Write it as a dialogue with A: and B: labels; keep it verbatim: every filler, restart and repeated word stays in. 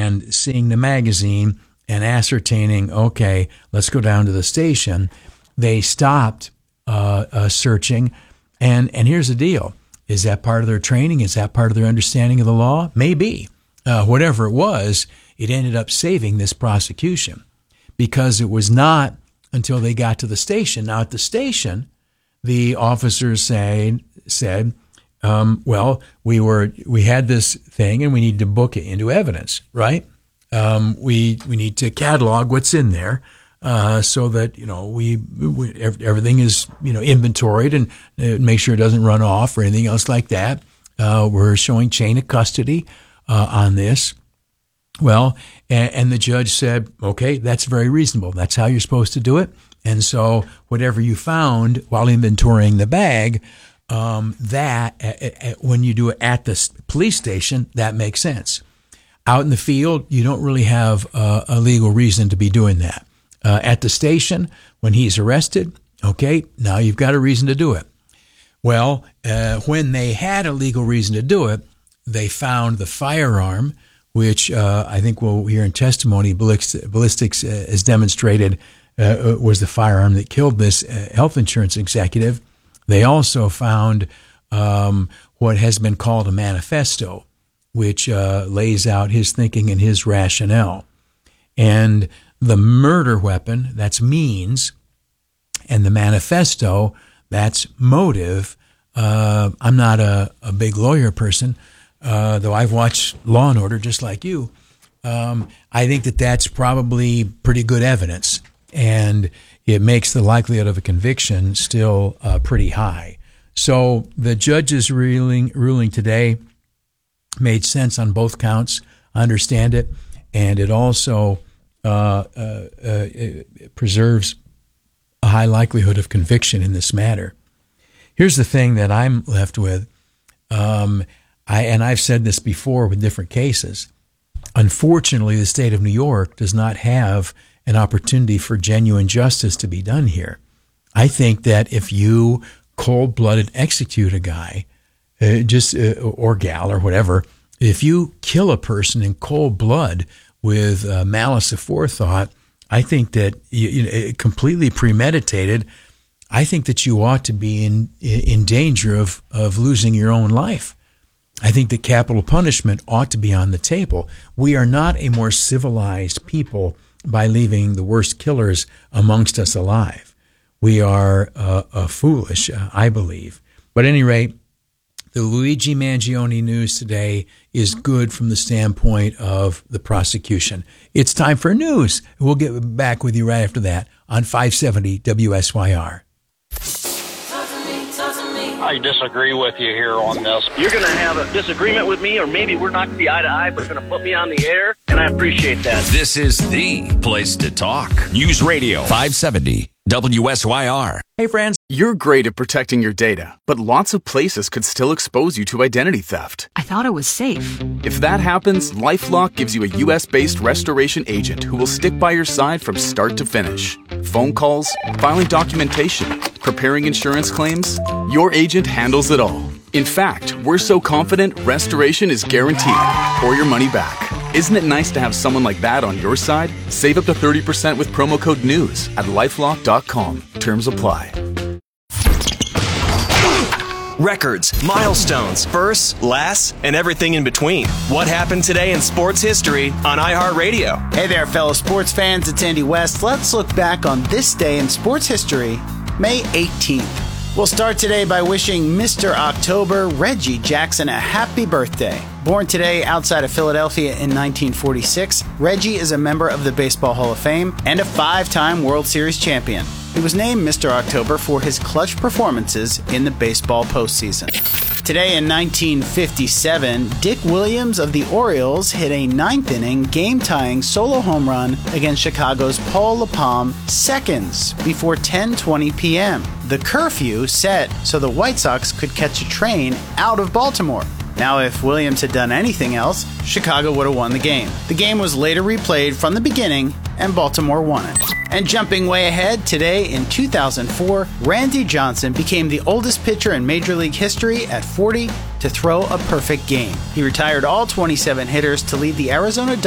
A: and seeing the magazine and ascertaining, okay, let's go down to the station. They stopped uh, uh, searching. And, and here's the deal. Is that part of their training? Is that part of their understanding of the law? Maybe. Uh, whatever it was, it ended up saving this prosecution because it was not until they got to the station. Now, at the station, the officers say, said, um, well, we were we had this thing and we need to book it into evidence, right? Um, we we need to catalog what's in there uh, so that, you know, we, we everything is, you know, inventoried and uh, make sure it doesn't run off or anything else like that. Uh, we're showing chain of custody uh, on this. Well, and, and the judge said, okay, that's very reasonable. That's how you're supposed to do it. And so whatever you found while inventorying the bag, um, that uh, uh, when you do it at the police station, that makes sense. Out in the field, you don't really have uh, a legal reason to be doing that. Uh, at the station, when he's arrested, okay, now you've got a reason to do it. Well, uh, when they had a legal reason to do it, they found the firearm, which uh, I think we'll hear in testimony, ballistics uh, has demonstrated uh, was the firearm that killed this uh, health insurance executive. They also found um, what has been called a manifesto, which uh, lays out his thinking and his rationale. And the murder weapon, that's means, and the manifesto, that's motive. Uh, I'm not a, a big lawyer person, uh, though I've watched Law and Order just like you. Um, I think that that's probably pretty good evidence, and it makes the likelihood of a conviction still uh, pretty high. So the judge's ruling, ruling today made sense on both counts. I understand it, and it also uh, uh, uh, it preserves a high likelihood of conviction in this matter. Here's the thing that I'm left with, um, I and I've said this before with different cases. Unfortunately, the state of New York does not have an opportunity for genuine justice to be done here. I think that if you cold-blooded execute a guy, uh, just uh, or gal or whatever, if you kill a person in cold blood with uh, malice aforethought, I think that you, you know, completely premeditated. I think that you ought to be in in danger of of losing your own life. I think that capital punishment ought to be on the table. We are not a more civilized people by leaving the worst killers amongst us alive. We are uh, uh, foolish, uh, I believe. But at any rate, the Luigi Mangione news today is good from the standpoint of the prosecution. It's time for news. We'll get back with you right after that on five seventy W S Y R.
B: I disagree with you here on this.
C: You're going to have a disagreement with me, or maybe we're not going to be eye to eye, but it's going to put me on the air, and I appreciate that.
D: This is the place to talk. News Radio five seventy W S Y R.
A: Hey, friends.
E: You're great at protecting your data, but lots of places could still expose you to identity theft.
F: I thought it was safe.
E: If that happens, LifeLock gives you a U S-based restoration agent who will stick by your side from start to finish. Phone calls, filing documentation, preparing insurance claims, your agent handles it all. In fact, we're so confident restoration is guaranteed or your money back. Isn't it nice to have someone like that on your side? Save up to thirty percent with promo code NEWS at lifelock dot com. Terms apply.
G: Records, milestones, firsts, lasts, and everything in between. What happened today in sports history on iHeartRadio?
H: Hey there, fellow sports fans. It's Andy West. Let's look back on this day in sports history, May eighteenth. We'll start today by wishing Mister October, Reggie Jackson, a happy birthday. Born today outside of Philadelphia in nineteen forty-six, Reggie is a member of the Baseball Hall of Fame and a five-time World Series champion. He was named Mister October for his clutch performances in the baseball postseason. Today in nineteen fifty-seven, Dick Williams of the Orioles hit a ninth-inning, game-tying solo home run against Chicago's Paul LaPalme seconds before ten twenty p.m. The curfew set so the White Sox could catch a train out of Baltimore. Now, if Williams had done anything else, Chicago would have won the game. The game was later replayed from the beginning, and Baltimore won it. And jumping way ahead, today in two thousand four, Randy Johnson became the oldest pitcher in Major League history at forty to throw a perfect game. He retired all twenty-seven hitters to lead the Arizona